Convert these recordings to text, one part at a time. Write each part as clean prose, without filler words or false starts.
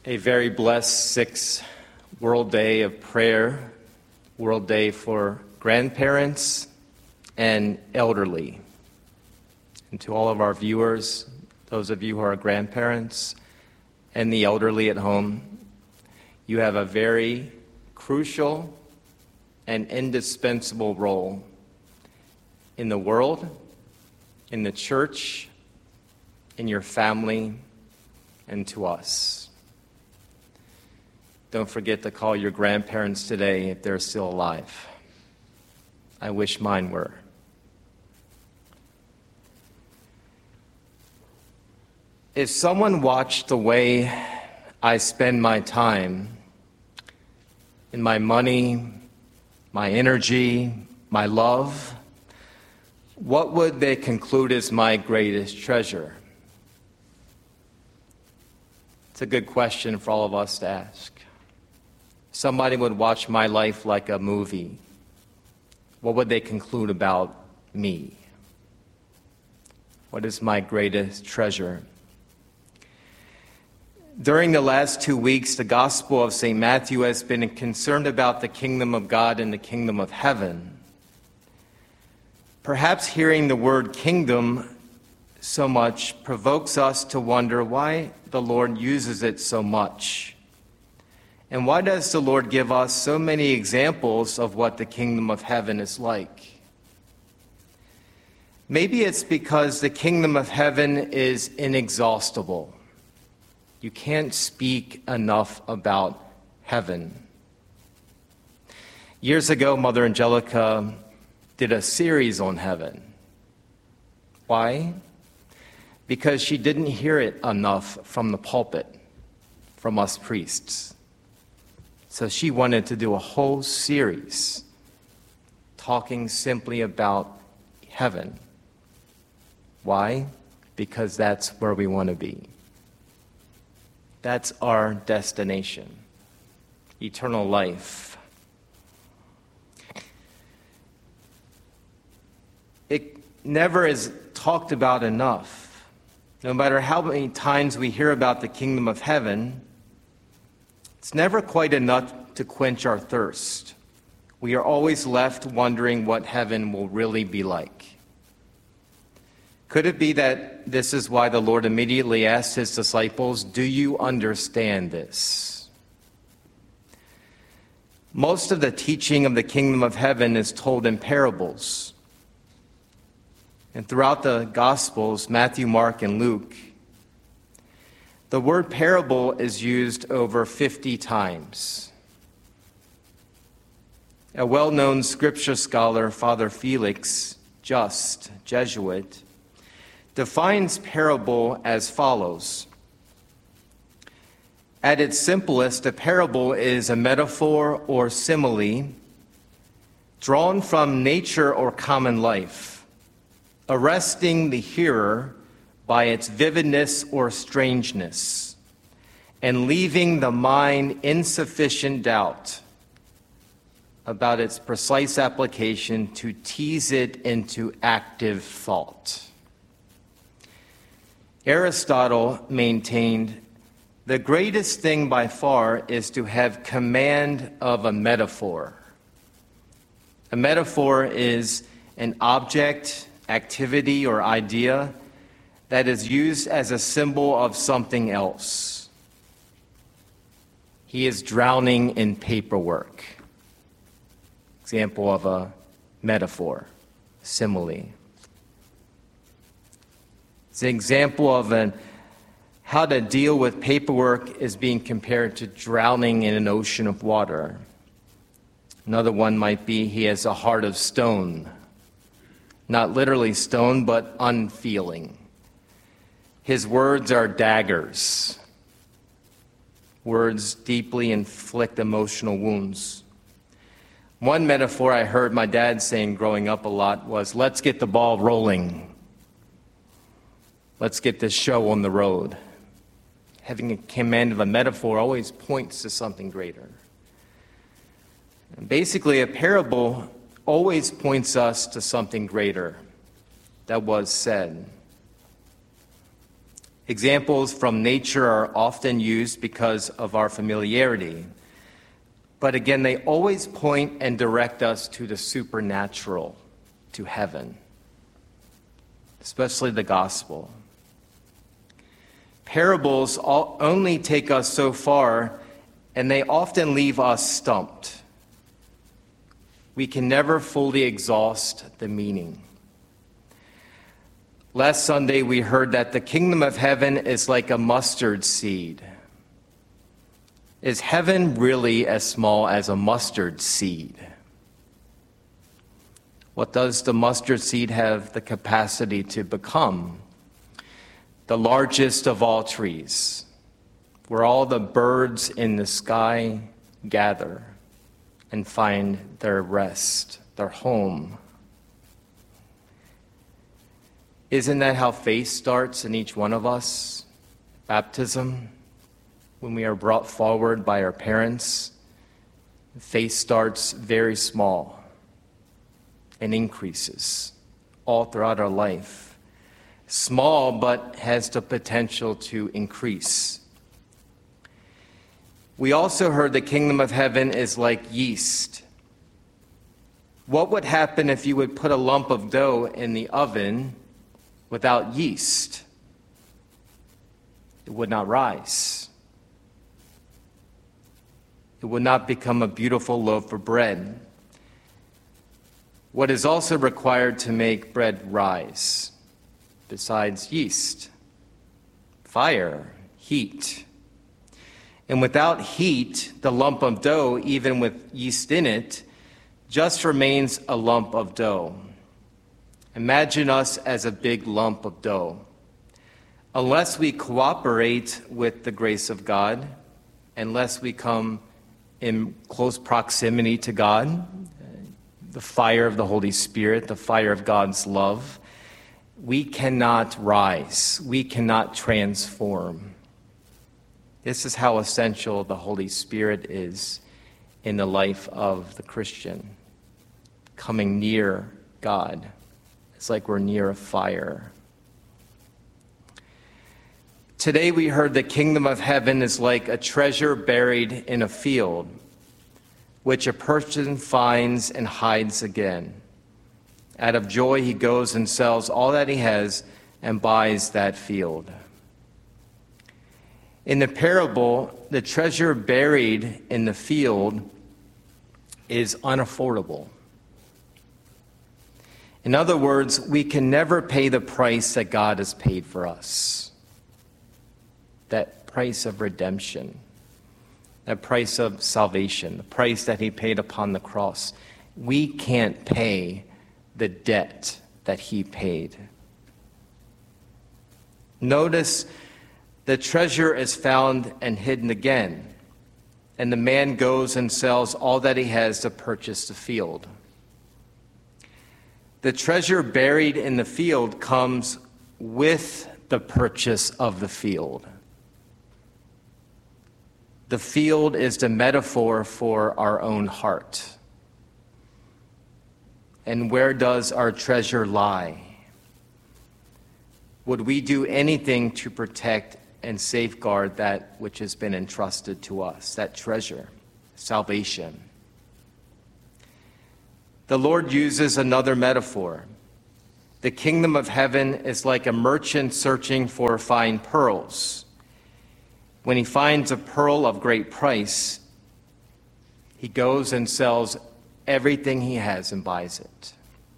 A very blessed sixth World Day of Prayer, World Day for grandparents and elderly. And to all of our viewers, those of you who are grandparents and the elderly at home, you have a very crucial and indispensable role in the world, in the church, in your family, and to us. Don't forget to call your grandparents today if they're still alive. I wish mine were. If someone watched the way I spend my time, and my money, my energy, my love, what would they conclude is my greatest treasure? It's a good question for all of us to ask. Somebody would watch my life like a movie. What would they conclude about me? What is my greatest treasure? During the last 2 weeks, the Gospel of St. Matthew has been concerned about the kingdom of God and the kingdom of heaven. Perhaps hearing the word kingdom so much provokes us to wonder why the Lord uses it so much. And why does the Lord give us so many examples of what the kingdom of heaven is like? Maybe it's because the kingdom of heaven is inexhaustible. You can't speak enough about heaven. Years ago, Mother Angelica did a series on heaven. Why? Because she didn't hear it enough from the pulpit, from us priests. So she wanted to do a whole series talking simply about heaven. Why? Because that's where we want to be. That's our destination, eternal life. It never is talked about enough. No matter how many times we hear about the kingdom of heaven, it's never quite enough to quench our thirst. We are always left wondering what heaven will really be like. Could it be that this is why the Lord immediately asked his disciples, "Do you understand this?" Most of the teaching of the kingdom of heaven is told in parables. And throughout the Gospels, Matthew, Mark, and Luke, the word parable is used over 50 times. A well-known scripture scholar, Father Felix Just, Jesuit, defines parable as follows. At its simplest, a parable is a metaphor or simile drawn from nature or common life, arresting the hearer by its vividness or strangeness, and leaving the mind in sufficient doubt about its precise application to tease it into active thought. Aristotle maintained the greatest thing by far is to have command of a metaphor. A metaphor is an object, activity, or idea that is used as a symbol of something else. He is drowning in paperwork. Example of a metaphor, simile. It's an example of how to deal with paperwork is being compared to drowning in an ocean of water. Another one might be he has a heart of stone. Not literally stone, but unfeeling. His words are daggers. Words deeply inflict emotional wounds. One metaphor I heard my dad saying growing up a lot was, "Let's get the ball rolling. Let's get this show on the road." Having a command of a metaphor always points to something greater. And basically, a parable always points us to something greater that was said. Examples from nature are often used because of our familiarity. But again, they always point and direct us to the supernatural, to heaven, especially the gospel. Parables only take us so far, and they often leave us stumped. We can never fully exhaust the meaning. Last Sunday, we heard that the kingdom of heaven is like a mustard seed. Is heaven really as small as a mustard seed? What does the mustard seed have the capacity to become? The largest of all trees, where all the birds in the sky gather and find their rest, their home. Isn't that how faith starts in each one of us? Baptism, when we are brought forward by our parents, faith starts very small and increases all throughout our life. Small, but has the potential to increase. We also heard the kingdom of heaven is like yeast. What would happen if you would put a lump of dough in the oven without yeast? It would not rise. It would not become a beautiful loaf of bread. What is also required to make bread rise, besides yeast? Fire, heat. And without heat, the lump of dough, even with yeast in it, just remains a lump of dough. Imagine us as a big lump of dough. Unless we cooperate with the grace of God, unless we come in close proximity to God, the fire of the Holy Spirit, the fire of God's love, we cannot rise. We cannot transform. This is how essential the Holy Spirit is in the life of the Christian. Coming near God. It's like we're near a fire. Today we heard the kingdom of heaven is like a treasure buried in a field, which a person finds and hides again. Out of joy, he goes and sells all that he has and buys that field. In the parable, the treasure buried in the field is unaffordable. In other words, we can never pay the price that God has paid for us. That price of redemption, that price of salvation, the price that he paid upon the cross. We can't pay the debt that he paid. Notice the treasure is found and hidden again, and the man goes and sells all that he has to purchase the field. The treasure buried in the field comes with the purchase of the field. The field is the metaphor for our own heart. And where does our treasure lie? Would we do anything to protect and safeguard that which has been entrusted to us, that treasure, salvation? The Lord uses another metaphor. The kingdom of heaven is like a merchant searching for fine pearls. When he finds a pearl of great price, he goes and sells everything he has and buys it.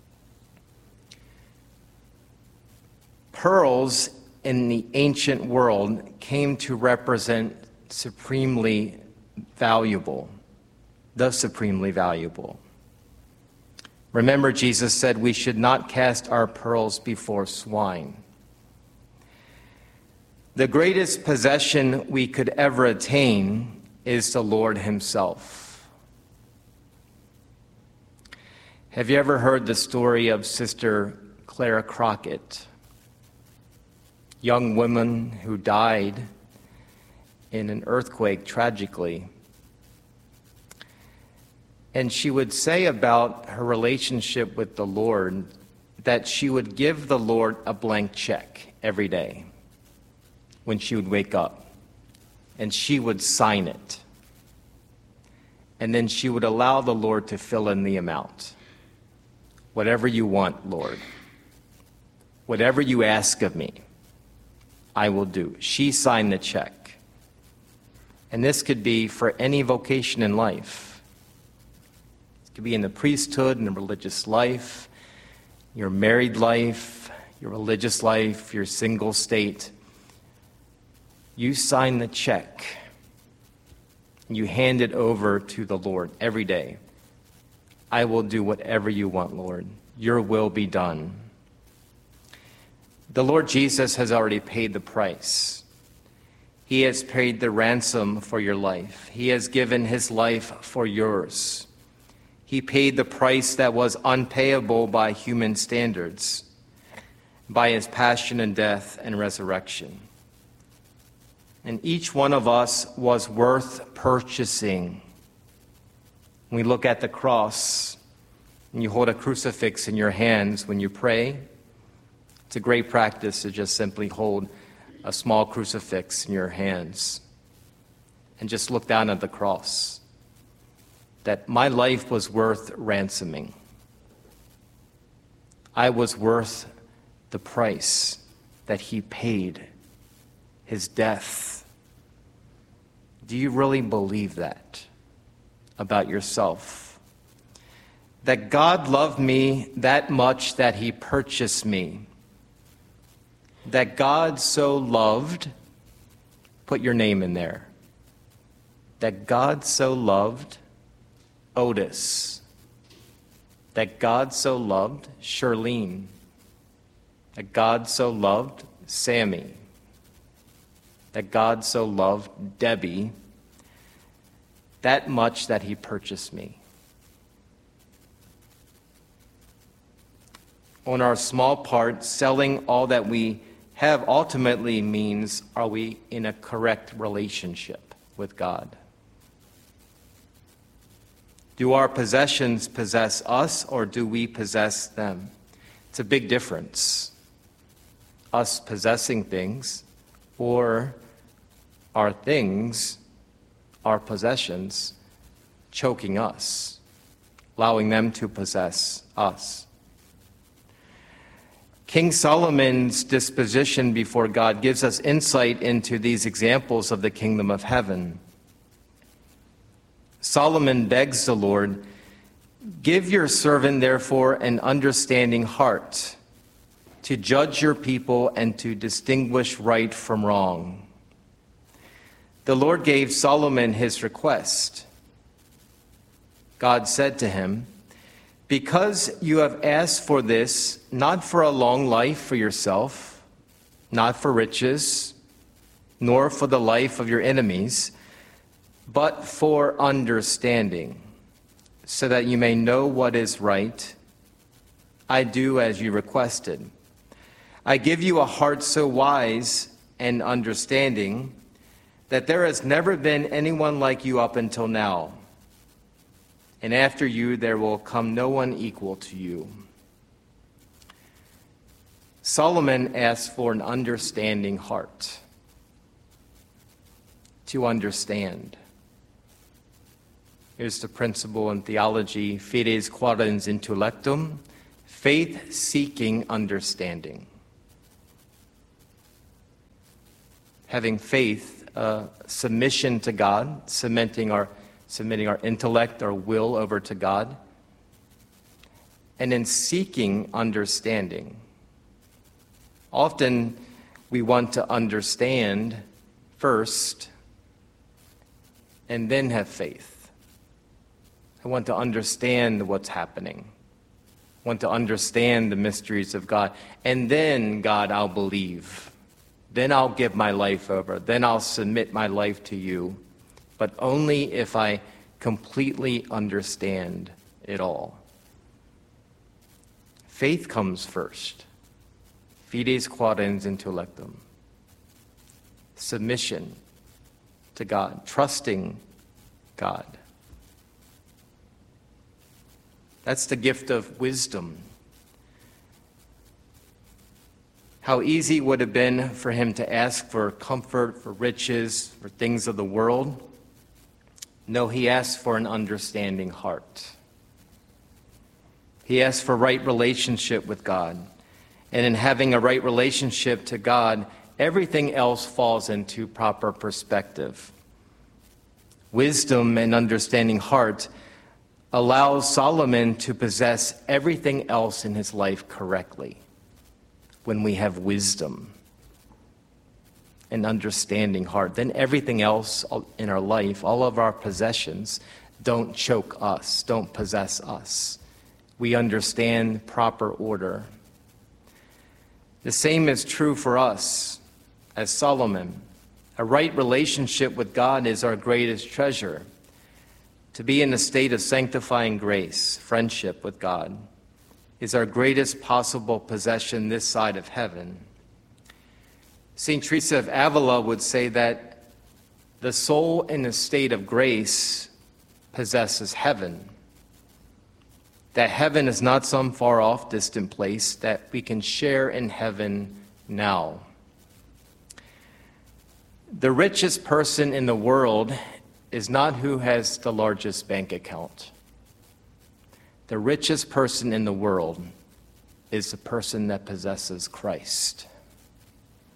Pearls in the ancient world came to represent supremely valuable, the supremely valuable. Remember, Jesus said we should not cast our pearls before swine. The greatest possession we could ever attain is the Lord himself. Have you ever heard the story of Sister Clara Crockett? Young woman who died in an earthquake tragically. And she would say about her relationship with the Lord that she would give the Lord a blank check every day. when she would wake up, and she would sign it. And then she would allow the Lord to fill in the amount. Whatever you want, Lord. Whatever you ask of me, I will do. She signed the check. And this could be for any vocation in life. It could be in the priesthood, in the religious life, your married life, your religious life, your single state. You sign the check. You hand it over to the Lord every day. I will do whatever you want, Lord. Your will be done. The Lord Jesus has already paid the price. He has paid the ransom for your life. He has given his life for yours. He paid the price that was unpayable by human standards, by his passion and death and resurrection. And each one of us was worth purchasing. When we look at the cross, and you hold a crucifix in your hands when you pray, it's a great practice to just simply hold a small crucifix in your hands and just look down at the cross. That my life was worth ransoming. I was worth the price that he paid, his death. Do you really believe that about yourself? That God loved me that much that he purchased me. That God so loved, put your name in there. That God so loved Otis. That God so loved Charlene. That God so loved Sammy. That God so loved Debbie, that much that he purchased me. On our small part, selling all that we have ultimately means, are we in a correct relationship with God? Do our possessions possess us, or do we possess them? It's a big difference. Us possessing things, or our things, our possessions, choking us, allowing them to possess us. King Solomon's disposition before God gives us insight into these examples of the kingdom of heaven. Solomon begs the Lord, "Give your servant, therefore, an understanding heart to judge your people and to distinguish right from wrong." The Lord gave Solomon his request. God said to him, "Because you have asked for this, not for a long life for yourself, not for riches, nor for the life of your enemies, but for understanding, so that you may know what is right, I do as you requested. I give you a heart so wise and understanding that there has never been anyone like you up until now. And after you, there will come no one equal to you." Solomon asked for an understanding heart. To understand. Here's the principle in theology: fides quaerens intellectum, faith seeking understanding. Having faith, submission to God, submitting our intellect, our will over to God, and in seeking understanding. Often we want to understand first and then have faith. I want to understand what's happening. I want to understand the mysteries of God. And then, God, I'll believe. Then I'll give my life over. Then I'll submit my life to you. But only if I completely understand it all. Faith comes first. Fides quaerens intellectum. Submission to God, trusting God. That's the gift of wisdom. How easy it would have been for him to ask for comfort, for riches, for things of the world. No, he asked for an understanding heart. He asked for right relationship with God. And in having a right relationship to God, everything else falls into proper perspective. Wisdom and understanding heart allows Solomon to possess everything else in his life correctly. When we have wisdom and understanding heart, then everything else in our life, all of our possessions, don't choke us, don't possess us. We understand proper order. The same is true for us as Solomon. A right relationship with God is our greatest treasure. To be in a state of sanctifying grace, friendship with God, is our greatest possible possession this side of heaven. St. Teresa of Avila would say that the soul in a state of grace possesses heaven. That heaven is not some far off distant place, that we can share in heaven now. The richest person in the world is not who has the largest bank account. The richest person in the world is the person that possesses Christ.